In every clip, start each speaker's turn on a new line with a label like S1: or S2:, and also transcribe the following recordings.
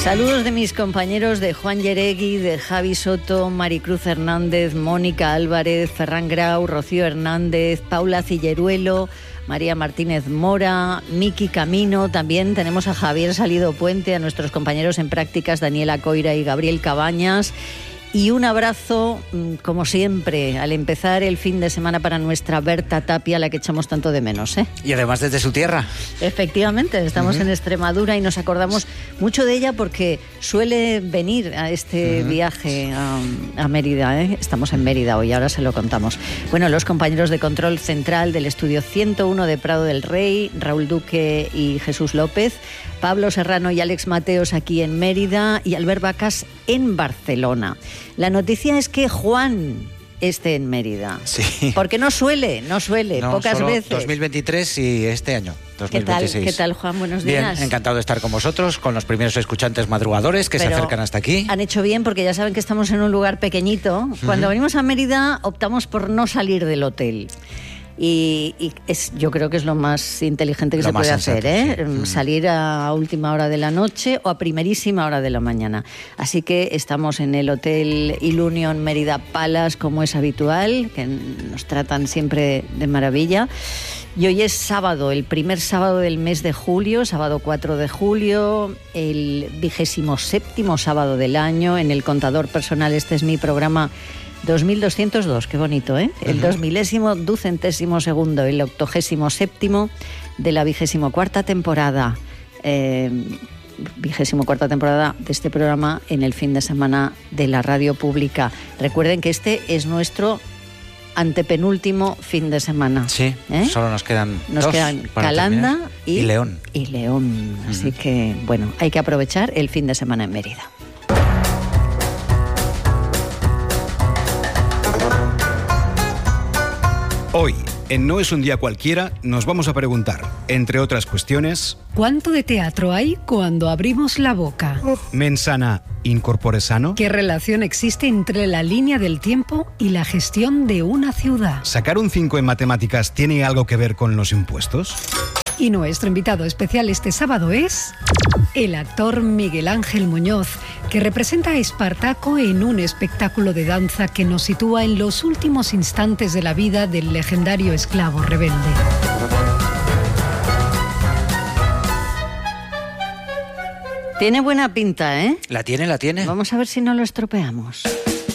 S1: Saludos de mis compañeros de Juan Yeregui, de Javi Soto, Maricruz Hernández, Mónica Álvarez, Ferran Grau, Rocío Hernández, Paula Cilleruelo, María Martínez Mora, Miki Camino. También tenemos a Javier Salido Puente, a nuestros compañeros en prácticas Daniela Coira y Gabriel Cabañas. Y un abrazo, como siempre, al empezar el fin de semana para nuestra Berta Tapia, la que echamos tanto de menos, ¿eh?
S2: Y además desde su tierra.
S1: Efectivamente, estamos en Extremadura y nos acordamos mucho de ella porque suele venir a este viaje a Mérida, ¿eh? Estamos en Mérida hoy, ahora se lo contamos. Bueno, los compañeros de control central del estudio 101 de Prado del Rey, Raúl Duque y Jesús López, Pablo Serrano y Alex Mateos aquí en Mérida y Albert Vacas en Barcelona. La noticia es que Juan esté en Mérida.
S2: Sí.
S1: Porque no suele, pocas
S2: solo
S1: veces.
S2: 2023 y este año, 2026.
S1: ¿Qué tal, Juan? Buenos días.
S2: Bien, encantado de estar con vosotros, con los primeros escuchantes madrugadores que se acercan hasta aquí.
S1: Han hecho bien porque ya saben que estamos en un lugar pequeñito. Cuando venimos a Mérida optamos por no salir del hotel. Y yo creo que es lo más inteligente que se puede hacer, ¿eh? Sí. Salir a última hora de la noche o a primerísima hora de la mañana. Así que estamos en el Hotel Ilunion Mérida Palace, como es habitual, que nos tratan siempre de maravilla. Y hoy es sábado, el primer sábado del mes de julio, sábado 4 de julio, el 27º sábado del año. En el contador personal, este es mi programa 2202, qué bonito, ¿eh? El 2012º, el 87º de la 24ª temporada. 24ª temporada de este programa en el fin de semana de la radio pública. Recuerden que este es nuestro antepenúltimo fin de semana.
S2: Sí, solo nos quedan dos.
S1: Calanda y
S2: León.
S1: Así que, bueno, hay que aprovechar el fin de semana en Mérida.
S3: Hoy, en No es un día cualquiera, nos vamos a preguntar, entre otras cuestiones...
S4: ¿Cuánto de teatro hay cuando abrimos la boca?
S3: ¿Mens sana, in corpore sano?
S4: ¿Qué relación existe entre la línea del tiempo y la gestión de una ciudad?
S3: ¿Sacar un 5 en matemáticas tiene algo que ver con los impuestos?
S4: Y nuestro invitado especial este sábado es el actor Miguel Ángel Muñoz, que representa a Espartaco en un espectáculo de danza que nos sitúa en los últimos instantes de la vida del legendario esclavo rebelde.
S1: Tiene buena pinta, ¿eh?
S2: La tiene.
S1: Vamos a ver si no lo estropeamos.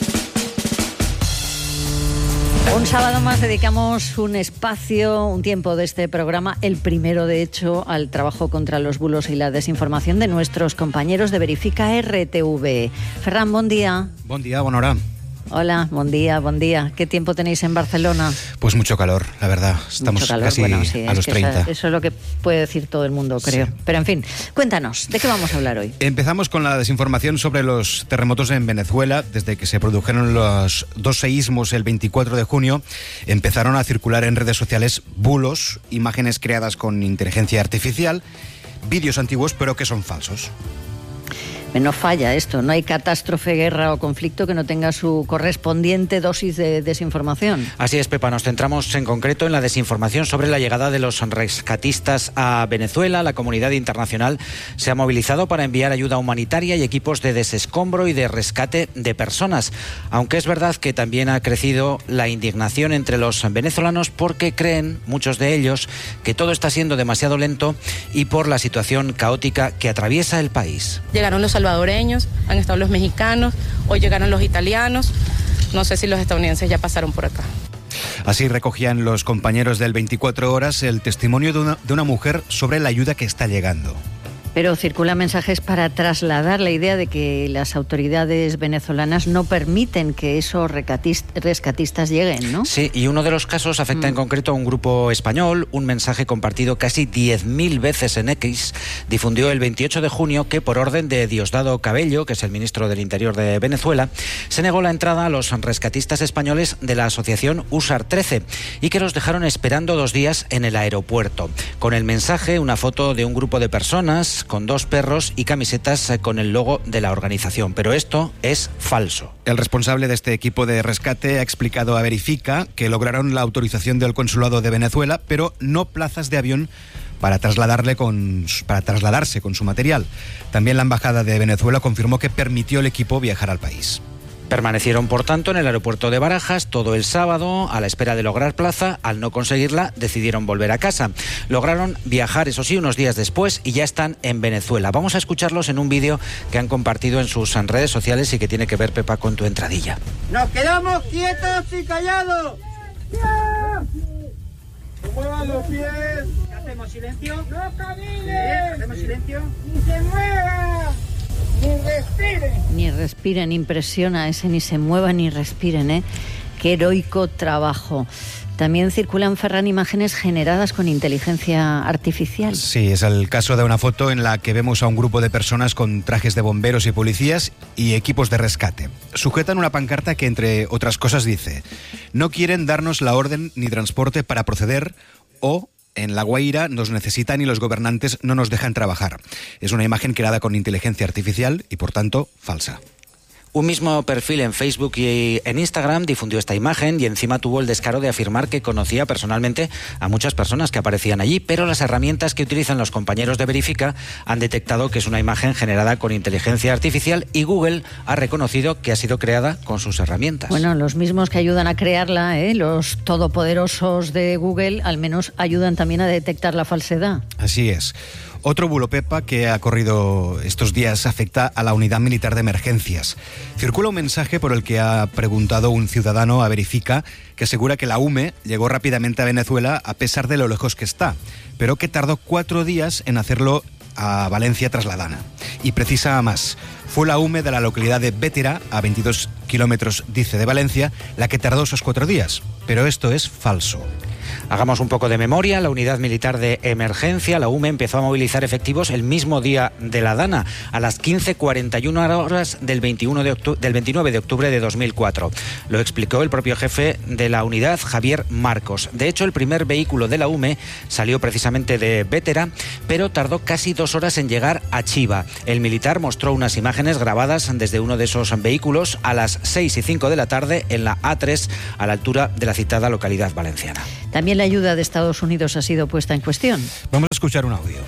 S1: Un sábado más dedicamos un espacio, un tiempo de este programa, el primero de hecho, al trabajo contra los bulos y la desinformación de nuestros compañeros de Verifica RTV. Ferran, buen día.
S3: Buen día, bona hora.
S1: Hola, buen día. ¿Qué tiempo tenéis en Barcelona?
S3: Pues mucho calor, la verdad. Estamos casi a los 30.
S1: Eso es lo que puede decir todo el mundo, creo. Sí. Pero en fin, cuéntanos, ¿de qué vamos a hablar hoy?
S3: Empezamos con la desinformación sobre los terremotos en Venezuela. Desde que se produjeron los 2 seísmos el 24 de junio, empezaron a circular en redes sociales bulos, imágenes creadas con inteligencia artificial, vídeos antiguos pero que son falsos.
S1: No falla esto, no hay catástrofe, guerra o conflicto que no tenga su correspondiente dosis de desinformación.
S2: Así es, Pepa, nos centramos en concreto en la desinformación sobre la llegada de los rescatistas a Venezuela. La comunidad internacional se ha movilizado para enviar ayuda humanitaria y equipos de desescombro y de rescate de personas, aunque es verdad que también ha crecido la indignación entre los venezolanos porque creen, muchos de ellos, que todo está siendo demasiado lento y por la situación caótica que atraviesa el país.
S5: Llegaron los salvadoreños, han estado los mexicanos, hoy llegaron los italianos, no sé si los estadounidenses ya pasaron por acá.
S3: Así recogían los compañeros del 24 Horas el testimonio de una mujer sobre la ayuda que está llegando.
S1: Pero circulan mensajes para trasladar la idea de que las autoridades venezolanas no permiten que esos rescatistas lleguen, ¿no?
S2: Sí, y uno de los casos afecta en concreto a un grupo español. Un mensaje compartido casi 10.000 veces en X difundió el 28 de junio que, por orden de Diosdado Cabello, que es el ministro del Interior de Venezuela, se negó la entrada a los rescatistas españoles de la asociación USAR 13 y que los dejaron esperando 2 días en el aeropuerto. Con el mensaje, una foto de un grupo de personas con 2 perros y camisetas con el logo de la organización. Pero esto es falso.
S3: El responsable de este equipo de rescate ha explicado a Verifica que lograron la autorización del Consulado de Venezuela, pero no plazas de avión para trasladarse con su material. También la Embajada de Venezuela confirmó que permitió al equipo viajar al país.
S2: Permanecieron, por tanto, en el aeropuerto de Barajas todo el sábado a la espera de lograr plaza. Al no conseguirla, decidieron volver a casa. Lograron viajar, eso sí, unos días después y ya están en Venezuela. Vamos a escucharlos en un vídeo que han compartido en sus redes sociales y que tiene que ver, Pepa, con tu entradilla.
S6: ¡Nos quedamos quietos y callados! ¡No muevan los pies! ¿Hacemos silencio? ¡No caminen! ¿Hacemos silencio? ¡Ni se muevan! ¡Ni respiren!
S1: Ni respiren, impresiona ese ni se muevan ni respiren, ¿eh? Qué heroico trabajo. También circulan, Ferran, imágenes generadas con inteligencia artificial.
S3: Sí, es el caso de una foto en la que vemos a un grupo de personas con trajes de bomberos y policías y equipos de rescate. Sujetan una pancarta que, entre otras cosas, dice: no quieren darnos la orden ni transporte para proceder, o en La Guaira nos necesitan y los gobernantes no nos dejan trabajar. Es una imagen creada con inteligencia artificial y, por tanto, falsa.
S2: Un mismo perfil en Facebook y en Instagram difundió esta imagen y encima tuvo el descaro de afirmar que conocía personalmente a muchas personas que aparecían allí, pero las herramientas que utilizan los compañeros de Verifica han detectado que es una imagen generada con inteligencia artificial y Google ha reconocido que ha sido creada con sus herramientas.
S1: Bueno, los mismos que ayudan a crearla, los todopoderosos de Google, al menos ayudan también a detectar la falsedad.
S3: Así es. Otro bulo, Pepa, que ha corrido estos días afecta a la Unidad Militar de Emergencias. Circula un mensaje por el que ha preguntado un ciudadano a Verifica que asegura que la UME llegó rápidamente a Venezuela a pesar de lo lejos que está, pero que tardó 4 días en hacerlo a Valencia tras la Dana. Y precisa más. Fue la UME de la localidad de Bétera, a 22 kilómetros, dice, de Valencia, la que tardó esos 4 días. Pero esto es falso.
S2: Hagamos un poco de memoria. La Unidad Militar de Emergencia, la UME, empezó a movilizar efectivos el mismo día de la Dana, a las 15:41 horas del 29 de octubre de 2004. Lo explicó el propio jefe de la unidad, Javier Marcos. De hecho, el primer vehículo de la UME salió precisamente de Bétera, pero tardó casi 2 horas en llegar a Chiva. El militar mostró unas imágenes grabadas desde uno de esos vehículos a las 6:05 de la tarde en la A3, a la altura de la citada localidad valenciana.
S1: También la ayuda de Estados Unidos ha sido puesta en cuestión.
S3: Vamos a escuchar un audio.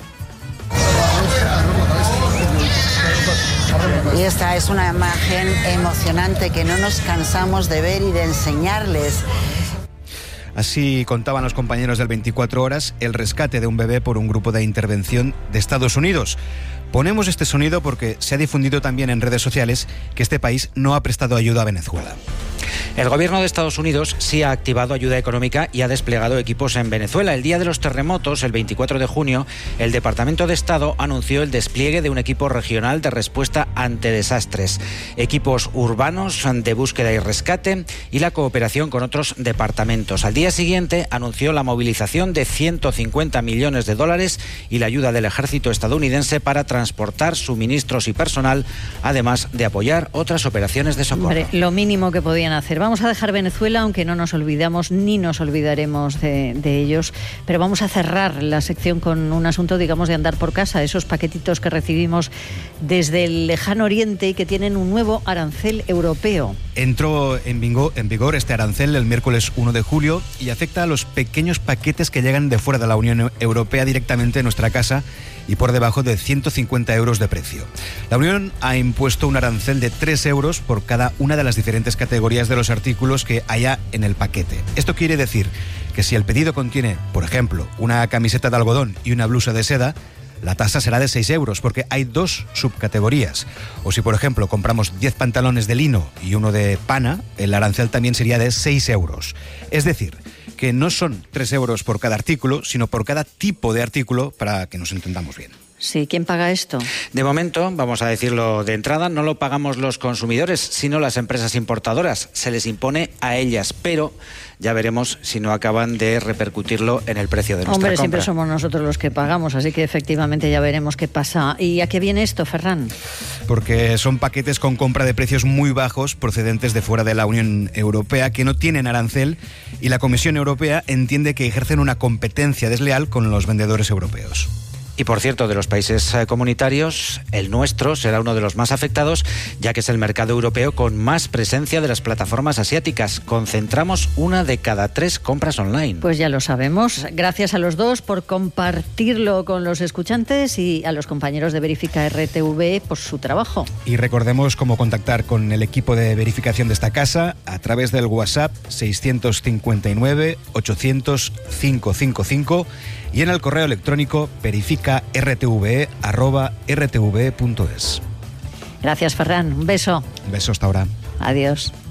S7: Y esta es una imagen emocionante que no nos cansamos de ver y de enseñarles.
S3: Así contaban los compañeros del 24 Horas el rescate de un bebé por un grupo de intervención de Estados Unidos. Ponemos este sonido porque se ha difundido también en redes sociales que este país no ha prestado ayuda a Venezuela.
S2: El gobierno de Estados Unidos sí ha activado ayuda económica y ha desplegado equipos en Venezuela. El día de los terremotos, el 24 de junio, el Departamento de Estado anunció el despliegue de un equipo regional de respuesta ante desastres, equipos urbanos de búsqueda y rescate y la cooperación con otros departamentos. Al día siguiente anunció la movilización de $150 millones y la ayuda del ejército estadounidense para transportar suministros y personal, además de apoyar otras operaciones de socorro.
S1: Hombre, lo mínimo que podían hacer. Vamos a dejar Venezuela, aunque no nos olvidamos ni nos olvidaremos de ellos, pero vamos a cerrar la sección con un asunto, digamos, de andar por casa, esos paquetitos que recibimos desde el lejano oriente y que tienen un nuevo arancel europeo.
S3: Entró en vigor este arancel el miércoles 1 de julio y afecta a los pequeños paquetes que llegan de fuera de la Unión Europea directamente a nuestra casa y por debajo de 150 euros de precio. La Unión ha impuesto un arancel de 3 euros por cada una de las diferentes categorías de los artículos que haya en el paquete. Esto quiere decir que si el pedido contiene, por ejemplo, una camiseta de algodón y una blusa de seda, la tasa será de 6 euros porque hay 2 subcategorías. O si, por ejemplo, compramos 10 pantalones de lino y uno de pana, el arancel también sería de 6 euros. Es decir, que no son 3 euros por cada artículo, sino por cada tipo de artículo, para que nos entendamos bien.
S1: Sí, ¿quién paga esto?
S2: De momento, vamos a decirlo de entrada, no lo pagamos los consumidores, sino las empresas importadoras. Se les impone a ellas, pero ya veremos si no acaban de repercutirlo en el precio de nuestra compra.
S1: Hombre, siempre somos nosotros los que pagamos, así que efectivamente ya veremos qué pasa. ¿Y a qué viene esto, Ferran?
S3: Porque son paquetes con compra de precios muy bajos procedentes de fuera de la Unión Europea que no tienen arancel y la Comisión Europea entiende que ejercen una competencia desleal con los vendedores europeos.
S2: Y por cierto, de los países comunitarios, el nuestro será uno de los más afectados, ya que es el mercado europeo con más presencia de las plataformas asiáticas. Concentramos 1 de cada 3 compras online.
S1: Pues ya lo sabemos. Gracias a los dos por compartirlo con los escuchantes y a los compañeros de Verifica RTV por su trabajo.
S3: Y recordemos cómo contactar con el equipo de verificación de esta casa a través del WhatsApp 659 800 555 y en el correo electrónico verificartve@rtve.es.
S1: Gracias, Ferran. Un beso.
S3: Un beso hasta ahora.
S1: Adiós.